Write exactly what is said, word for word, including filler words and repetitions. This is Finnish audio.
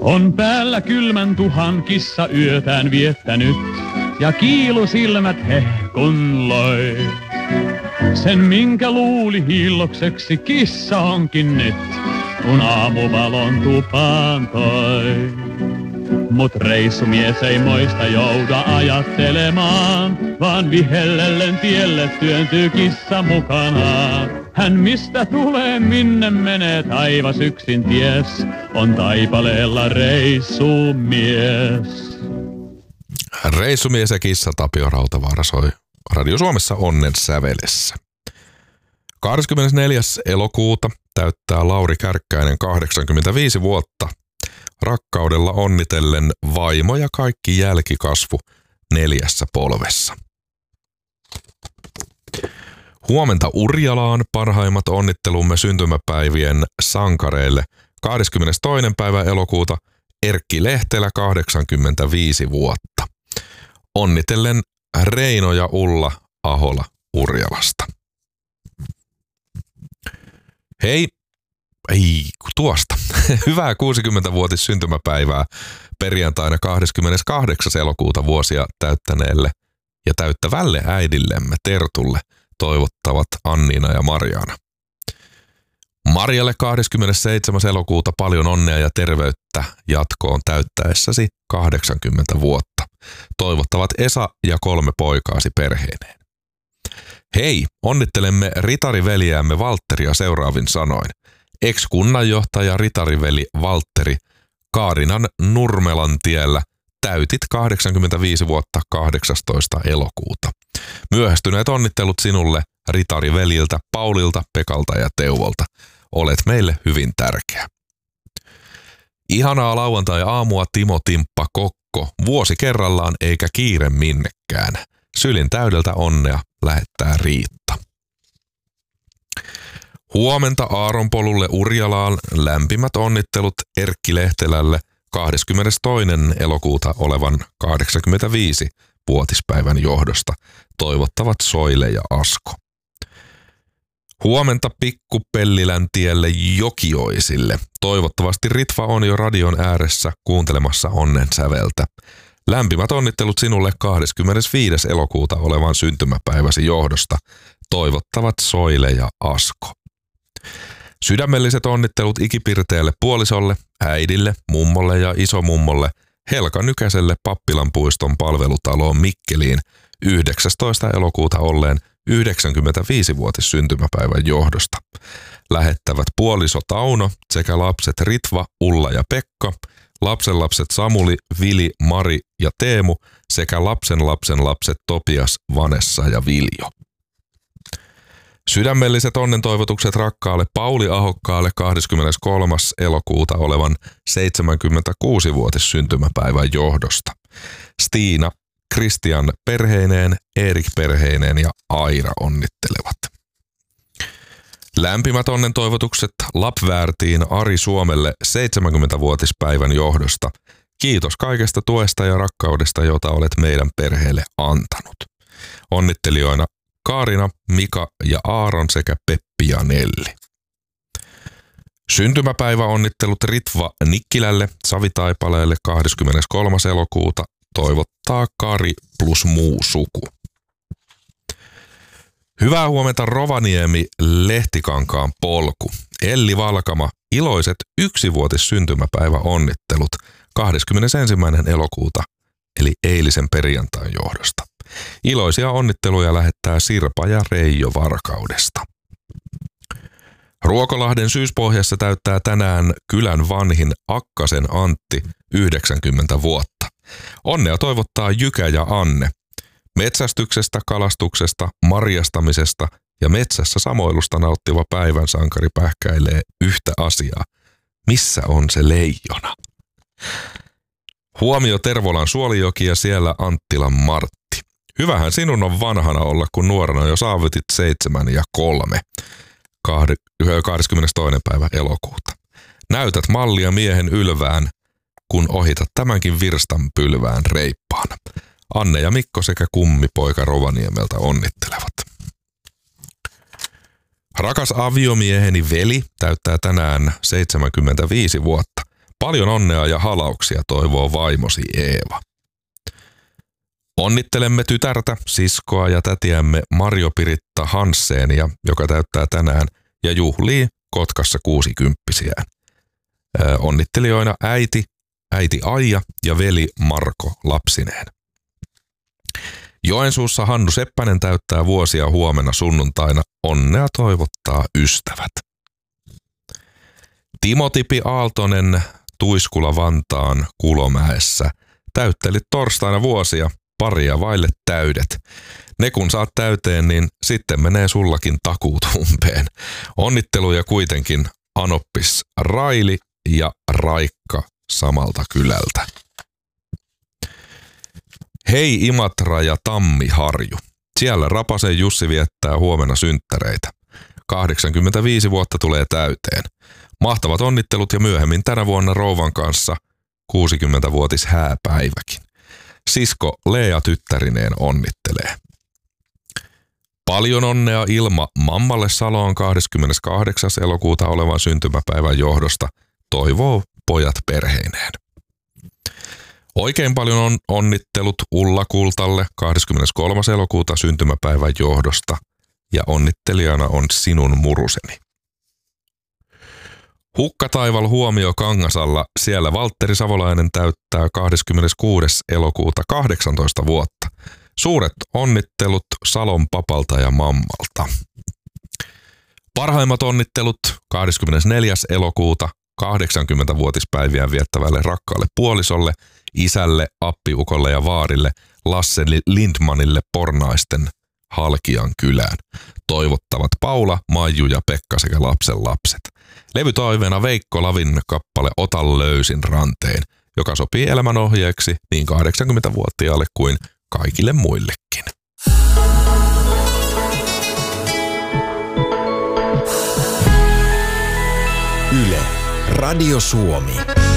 On päällä kylmän tuhan kissa yötään viettänyt, ja kiilusilmät hehkunloi. Sen minkä luuli hiillokseksi kissa onkin nyt, kun aamuvalon tupaan toi. Mut reissumies ei moista jouda ajattelemaan, vaan vihellellen tielle työntyy kissa mukanaan. Hän mistä tulee, minne menee, taivas yksin ties, on taipaleella reissumies. Reissumies ja kissa Tapio Rautavaara soi Radio Suomessa Onnen sävelessä. kahdeskymmenesneljäs elokuuta täyttää Lauri Kärkkäinen kahdeksankymmentäviisi vuotta. Rakkaudella onnitellen vaimo ja kaikki jälkikasvu neljässä polvessa. Huomenta Urjalaan parhaimmat onnittelumme syntymäpäivien sankareille. kahdeskymmenestoinen päivä elokuuta Erkki Lehtelä kahdeksankymmentäviisi vuotta. Onnitellen Reino ja Ulla Ahola Urjalasta. Hei, ei tuosta. Hyvää kuusikymmentävuotis syntymäpäivää perjantaina kahdeskymmeneskahdeksas elokuuta vuosia täyttäneelle ja täyttävälle äidillemme Tertulle toivottavat Anniina ja Marjaana. Marjalle kahdeskymmenesseitsemäs elokuuta paljon onnea ja terveyttä jatkoon täyttäessäsi kahdeksankymmentä vuotta. Toivottavat Esa ja kolme poikaasi perheineen. Hei, onnittelemme ritariveliäämme Valtteria seuraavin sanoin. Ex-kunnanjohtaja ritariveli Valtteri Kaarinan Nurmelan tiellä täytit kahdeksankymmentäviisi vuotta kahdeksastoista elokuuta. Myöhästyneet onnittelut sinulle ritariveljiltä Paulilta, Pekalta ja Teuvolta. Olet meille hyvin tärkeä. Ihanaa lauantai-aamua Timo Timppa Kokko. Vuosi kerrallaan eikä kiire minnekään. Sylin täydeltä onnea lähettää Riitta. Huomenta Aaronpolulle Urjalaan lämpimät onnittelut Erkki Lehtelälle kahdeskymmenestoinen elokuuta olevan kahdeksankymmentäviisi-vuotispäivän johdosta. Toivottavat Soile ja Asko. Huomenta Pikkupellilän tielle Jokioisille. Toivottavasti Ritva on jo radion ääressä kuuntelemassa onnen säveltä. Lämpimät onnittelut sinulle kahdeskymmenesviides elokuuta olevan syntymäpäiväsi johdosta. Toivottavat Soile ja Asko. Sydämelliset onnittelut ikipirteelle puolisolle, äidille, mummolle ja isomummolle Helka Nykäselle Pappilanpuiston palvelutaloon Mikkeliin yhdeksästoista elokuuta olleen yhdeksänkymmentäviisi-vuotis syntymäpäivän johdosta. Lähettävät puoliso Tauno sekä lapset Ritva, Ulla ja Pekka, lapsenlapset Samuli, Vili, Mari ja Teemu sekä lapsenlapsen lapset Topias, Vanessa ja Viljo. Sydämelliset onnentoivotukset rakkaalle Pauli Ahokkaalle kahdeskymmeneskolmas elokuuta olevan seitsemänkymmentäkuusi-vuotis syntymäpäivän johdosta. Stiina, Kristian perheineen, Erik perheineen ja Aira onnittelevat. Lämpimät onnentoivotukset Lapväärtiin Ari Suomelle seitsemänkymmentävuotispäivän johdosta. Kiitos kaikesta tuesta ja rakkaudesta, jota olet meidän perheelle antanut. Onnittelijoina Kaarina, Mika ja Aaron sekä Peppi ja Nelli. Syntymäpäiväonnittelut Ritva Nikkilälle Savitaipaleelle kahdeskymmeneskolmas elokuuta toivottaa Kari plus muu suku. Hyvää huomenta Rovaniemi Lehtikankaan polku. Elli Valkama, iloiset yksivuotis syntymäpäivä onnittelut kahdeskymmenesensimmäinen elokuuta eli eilisen perjantain johdosta. Iloisia onnitteluja lähettää Sirpa ja Reijo Varkaudesta. Ruokolahden Syyspohjassa täyttää tänään kylän vanhin Akkasen Antti yhdeksänkymmentä vuotta. Onnea toivottaa Jykä ja Anne. Metsästyksestä, kalastuksesta, marjastamisesta ja metsässä samoilusta nauttiva päivän sankari pähkäilee yhtä asiaa. Missä on se leijona? Huomio Tervolan Suolijoki ja siellä Anttilan Martti. Hyvähän sinun on vanhana olla, kun nuorena jo saavutit seitsemän ja kolme. kahdeskymmenestoinen päivä elokuuta. Näytät mallia miehen ylvään, kun ohitat tämänkin virstan pylvään reippaana. Anne ja Mikko sekä kummipoika Rovaniemeltä onnittelevat. Rakas aviomieheni veli täyttää tänään seitsemänkymmentäviisi vuotta. Paljon onnea ja halauksia toivoo vaimosi Eeva. Onnittelemme tytärtä, siskoa ja tätiämme Marjo-Piritta Hansseenia, joka täyttää tänään ja juhlii Kotkassa kuusikymppisiään. Äh, onnittelijoina äiti, äiti Aija ja veli Marko lapsineen. Joensuussa Hannu Seppänen täyttää vuosia huomenna sunnuntaina. Onnea toivottaa ystävät. Timo Tipi Aaltonen Tuiskula Vantaan Kulomäessä täytteli torstaina vuosia, paria vaille täydet. Ne kun saat täyteen, niin sitten menee sullakin takuut umpeen. Onnitteluja kuitenkin Anoppis Raili ja Raikka samalta kylältä. Hei Imatra ja Tammiharju. Siellä Rapasen Jussi viettää huomenna synttäreitä. kahdeksankymmentäviisi vuotta tulee täyteen. Mahtavat onnittelut ja myöhemmin tänä vuonna rouvan kanssa kuusikymmentävuotis hääpäiväkin. Sisko Lea tyttärineen onnittelee. Paljon onnea Ilma mammalle Saloon kahdeskymmeneskahdeksas elokuuta olevan syntymäpäivän johdosta, toivoo pojat perheineen. Oikein paljon on onnittelut Ulla Kultalle kahdeskymmeneskolmas elokuuta syntymäpäivän johdosta ja onnittelijana on sinun muruseni. Hukkataival huomio Kangasalla, siellä Valtteri Savolainen täyttää kahdeskymmeneskuudes elokuuta kahdeksantoista vuotta. Suuret onnittelut Salon papalta ja mammalta. Parhaimmat onnittelut kahdeskymmenesneljäs elokuuta kahdeksankymmentävuotispäiviään viettävälle rakkaalle puolisolle, isälle, appiukolle ja vaarille, Lasse Lindmanille Pornaisten Halkian kylään. Toivottavat Paula, Maiju ja Pekka sekä lapsen lapset. Levytoiveena Veikko Lavin kappale Ota löysin ranteen, joka sopii elämänohjeeksi niin kahdeksankymmentävuotiaalle kuin kaikille muillekin. Yle, Radio Suomi.